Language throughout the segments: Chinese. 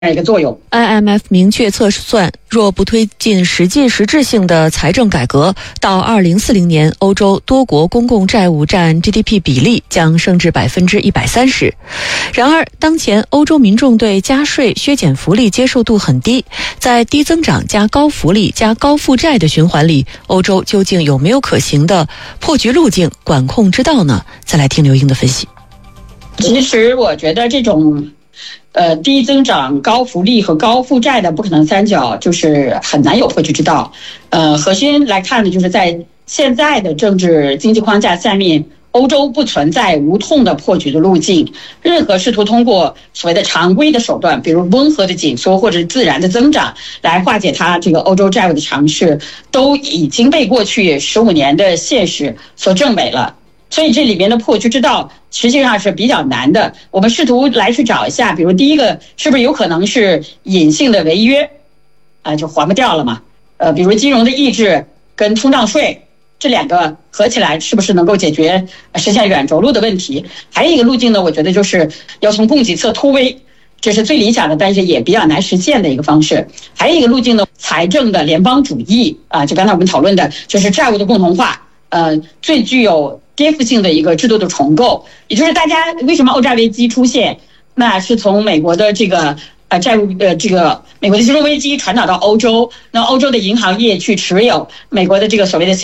一个作用。 IMF 明确测算，若不推进实质性的财政改革，到2040年，欧洲多国公共债务占 GDP 比例将升至130%。然而，当前欧洲民众对加税、削减福利接受度很低，在低增长加高福利加高负债的循环里，欧洲究竟有没有可行的破局路径、管控之道呢？再来听刘英的分析。 其实我觉得这种低增长、高福利和高负债的不可能三角就是很难有破局之道。核心来看呢，就是在现在的政治经济框架下面，欧洲不存在无痛的破局的路径。任何试图通过所谓的常规的手段，比如温和的紧缩或者自然的增长来化解它这个欧洲债务的尝试，都已经被过去15年的现实所证伪了。所以这里面的破局之道实际上是比较难的。我们试图来去找一下，比如第一个是不是有可能是隐性的违约，就还不掉了嘛？比如金融的抑制跟通胀税这两个合起来，是不是能够解决实现软着陆的问题？还有一个路径呢，我觉得就是要从供给侧突围，这是最理想的，但是也比较难实现的一个方式。还有一个路径呢，财政的联邦主义就刚才我们讨论的，就是债务的共同化，最具有颠覆性的一个制度的重构。也就是大家为什么欧债危机出现，那是从美国的这个债务这个美国的金融危机传导到欧洲，那欧洲的银行业去持有美国的这个所谓的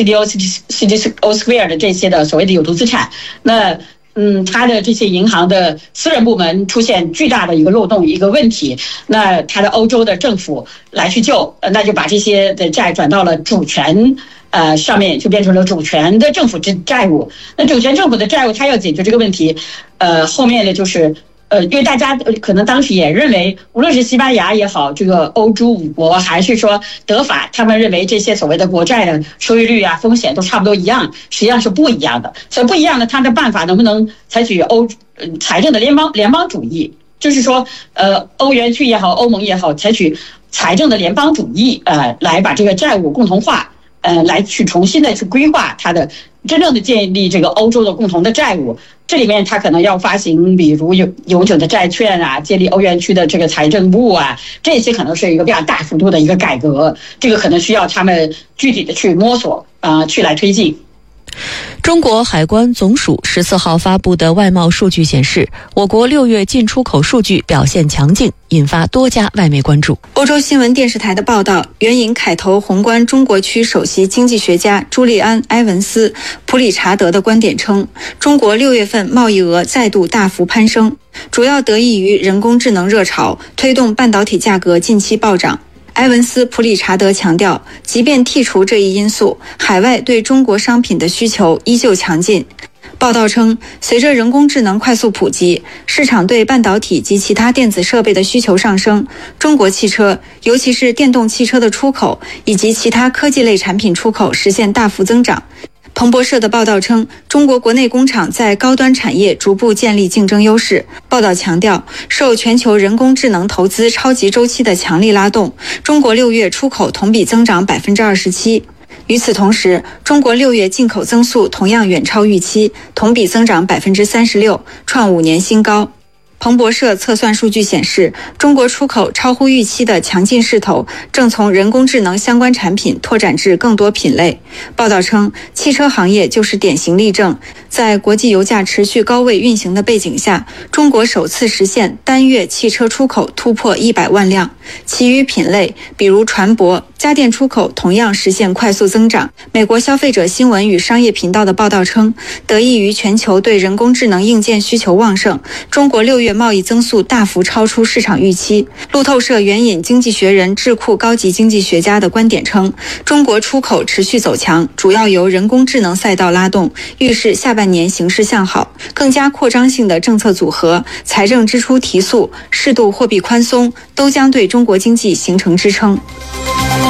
CDO Square 的这些的所谓的有毒资产，那它的这些银行的私人部门出现巨大的一个漏洞、一个问题，那它的欧洲的政府来去救，那就把这些的债转到了主权上面，就变成了主权的政府债务。那主权政府的债务，它要解决这个问题，后面的就是因为大家可能当时也认为，无论是西班牙也好，这个欧洲5国，还是说德法，他们认为这些所谓的国债的收益率风险都差不多一样，实际上是不一样的。所以不一样的，它的办法能不能采取财政的联邦主义？就是说，欧元区也好，欧盟也好，采取财政的联邦主义，来把这个债务共同化。来去重新的去规划它的真正的建立这个欧洲的共同的债务。这里面它可能要发行比如永久的债券建立欧元区的这个财政部这些可能是一个比较大幅度的一个改革，这个可能需要他们具体的去摸索去来推进。 中国海关总署14号发布的外贸数据显示，我国6月进出口数据表现强劲，引发多家外媒关注。 欧洲新闻电视台的报道援引凯投宏观中国区首席经济学家朱利安·埃文斯·普里查德的观点称，中国6月份贸易额再度大幅攀升，主要得益于人工智能热潮，推动半导体价格近期暴涨。埃文斯·普里查德强调，即便剔除这一因素，海外对中国商品的需求依旧强劲。报道称，随着人工智能快速普及，市场对半导体及其他电子设备的需求上升，中国汽车，尤其是电动汽车的出口以及其他科技类产品出口实现大幅增长。彭博社的报道称，中国国内工厂在高端产业逐步建立竞争优势。报道强调，受全球人工智能投资超级周期的强力拉动，中国6月出口同比增长27%。与此同时，中国6月进口增速同样远超预期，同比增长36%，创5年新高。彭博社测算数据显示，中国出口超乎预期的强劲势头正从人工智能相关产品拓展至更多品类。报道称，汽车行业就是典型例证。在国际油价持续高位运行的背景下，中国首次实现单月汽车出口突破100万辆。其余品类，比如船舶、家电出口同样实现快速增长。美国消费者新闻与商业频道的报道称，得益于全球对人工智能硬件需求旺盛，中国6月贸易增速大幅超出市场预期。路透社援引经济学人智库高级经济学家的观点称，中国出口持续走强，主要由人工智能赛道拉动，预示下半年形势向好。更加扩张性的政策组合、财政支出提速、适度货币宽松都将对中国经济形成支撑。